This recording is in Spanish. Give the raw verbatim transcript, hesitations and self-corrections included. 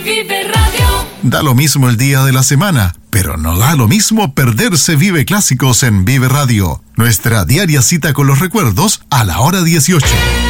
Vive Radio. Da lo mismo el día de la semana, pero no da lo mismo perderse Vive Clásicos en Vive Radio. Nuestra diaria cita con los recuerdos a la hora dieciocho.